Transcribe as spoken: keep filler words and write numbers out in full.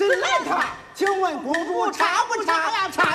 真来他，请问公主查不查呀？查